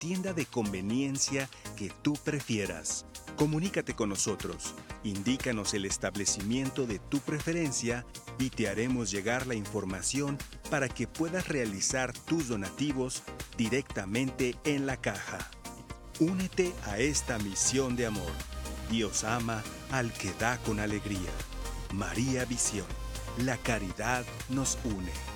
tienda de conveniencia que tú prefieras. Comunícate con nosotros, indícanos el establecimiento de tu preferencia y te haremos llegar la información para que puedas realizar tus donativos directamente en la caja. Únete a esta misión de amor. Dios ama al que da con alegría. María Visión. La caridad nos une.